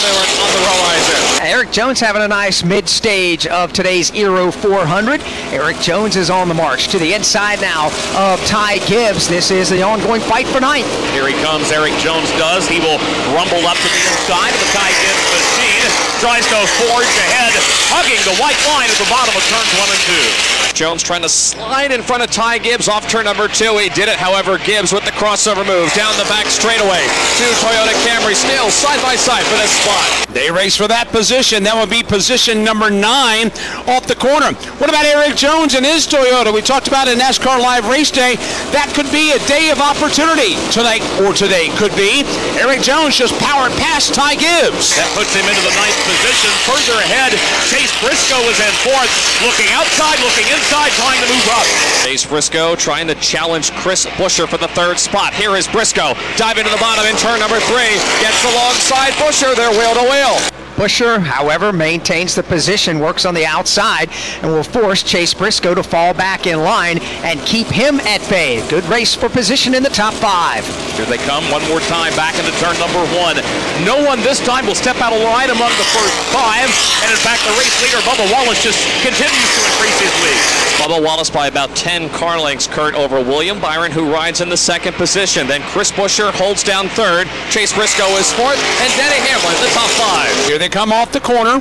on the horizon. Erik Jones having a nice mid-stage of today's Aero 400. Erik Jones is on the march to the inside now of Ty Gibbs. This is the ongoing fight for ninth. Here he comes, Erik Jones does. He will rumble up to the inside of the Ty Gibbs machine. Tries to forge ahead, hugging the white line at the bottom of turns 1 and 2. Jones trying to slide in front of Ty Gibbs off turn number 2. He did it, however, Gibbs with the crossover move down the back straightaway to Toyota Camry, still side by side for this spot. They race for that position. That would be position number 9 off the corner. What about Erik Jones and his Toyota? We talked about it in NASCAR Live Race Day. That could be a day of opportunity tonight, or today could be. Erik Jones just powered past Ty Gibbs. That puts him into the 9th position. Further ahead, Chase Briscoe is in 4th. Looking outside, looking inside, trying to move up. Chase Briscoe trying to challenge Chris Buescher for the 3rd spot. Here is Briscoe diving to the bottom in turn number 3. Gets alongside Buescher. They're wheel to wheel. Buescher, however, maintains the position, works on the outside, and will force Chase Briscoe to fall back in line and keep him at bay. Good race for position in the top 5. Here they come one more time back into turn number 1. No one this time will step out of line among the first 5. And in fact, the race leader, Bubba Wallace, just continues to increase his lead. Bubba Wallace by about 10 car lengths, Kurt, over William Byron, who rides in the 2nd position. Then Chris Buescher holds down 3rd. Chase Briscoe is 4th, and Denny Hamlin the top 5. Here they come off the corner.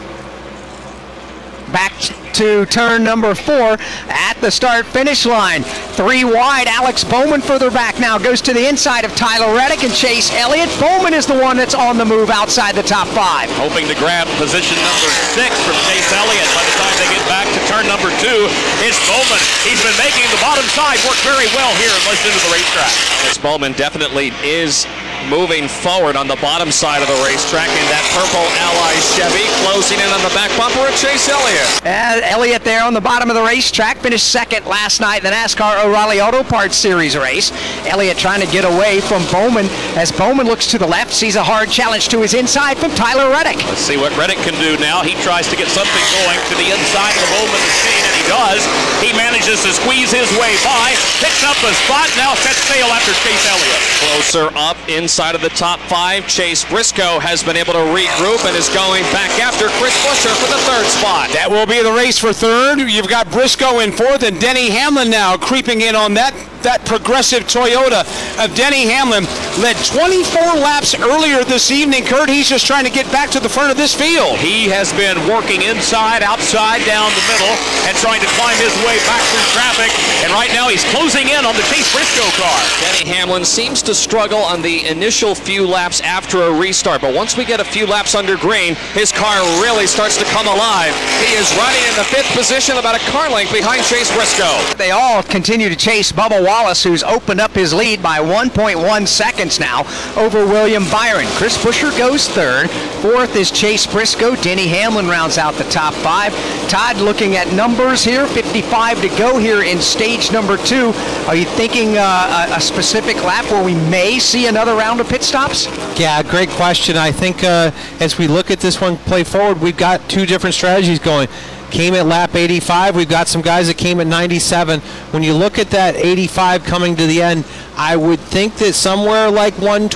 Back to turn number 4 at the start-finish line. 3 wide. Alex Bowman further back now goes to the inside of Tyler Reddick and Chase Elliott. Bowman is the one that's on the move outside the top 5. Hoping to grab position number 6 from Chase Elliott. By the time they get back to turn number 2, it's Bowman. He's been making the bottom side work very well here and listen to the racetrack. This Bowman definitely is moving forward on the bottom side of the racetrack in that purple Ally Chevy, closing in on the back bumper of Chase Elliott. Elliott there on the bottom of the racetrack, finished 2nd last night in the NASCAR O'Reilly Auto Parts Series race. Elliott trying to get away from Bowman as Bowman looks to the left, sees a hard challenge to his inside from Tyler Reddick. Let's see what Reddick can do now. He tries to get something going to the inside of the Bowman machine, and he does. He manages to squeeze his way by, picks up a spot, now sets sail after Chase Elliott. Closer up inside of the top 5, Chase Briscoe has been able to regroup and is going back after Chris Buescher for the 3rd spot. That will be the race for 3rd. You've got Briscoe in 4th and Denny Hamlin now creeping in on that progressive Toyota of Denny Hamlin. Led 24 laps earlier this evening. Kurt, he's just trying to get back to the front of this field. He has been working inside, outside, down the middle, and trying to climb his way back through traffic. And right now he's closing in on the Chase Briscoe car. Denny Hamlin seems to struggle on the initial few laps after a restart, but once we get a few laps under green, his car really starts to come alive. He is riding in the 5th position, about a car length behind Chase Briscoe. They all continue to chase Bubba Wallace, who's opened up his lead by 1.1 seconds now over William Byron. Chris Buescher goes 3rd. 4th is Chase Briscoe. Denny Hamlin rounds out the top 5. Todd, looking at numbers here, 55 to go here in stage number 2. Are you thinking a specific lap where we may see another round of pit stops? Yeah, great question. I think as we look at this one play forward, we've got 2 different strategies going. Came at lap 85. We've got some guys that came at 97. When you look at that 85 coming to the end, I would think that somewhere like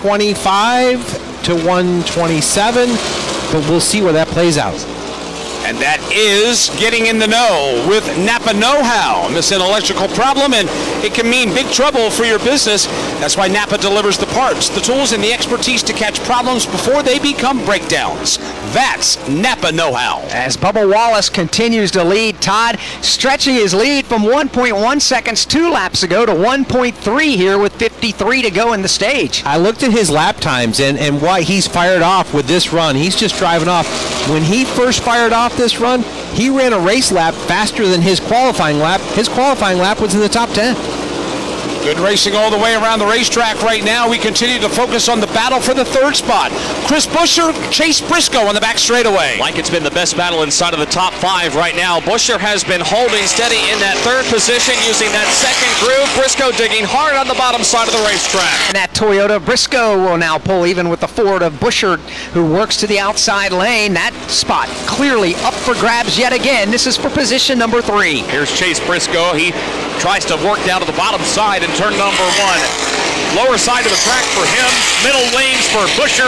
125 to 127, but we'll see where that plays out. And that is getting in the know with Napa Know-How. Miss an electrical problem and it can mean big trouble for your business. That's why Napa delivers the parts, the tools, and the expertise to catch problems before they become breakdowns. That's Napa Know-How. As Bubba Wallace continues to lead, Todd stretching his lead from 1.1 seconds 2 laps ago to 1.3 here with 53 to go in the stage. I looked at his lap times and why he's fired off with this run. He's just driving off. When he first fired off this run, he ran a race lap faster than his qualifying lap. His qualifying lap was in the top 10. Good racing all the way around the racetrack right now. We continue to focus on the battle for the 3rd spot. Chris Buescher, Chase Briscoe on the back straightaway. Like it's been the best battle inside of the top 5 right now. Buescher has been holding steady in that 3rd position using that 2nd groove. Briscoe digging hard on the bottom side of the racetrack. And that Toyota, Briscoe will now pull even with the Ford of Buescher, who works to the outside lane. That spot clearly up for grabs yet again. This is for position number 3. Here's Chase Briscoe. He tries to work down to the bottom side in turn number 1. Lower side of the track for him. Middle lanes for Buescher.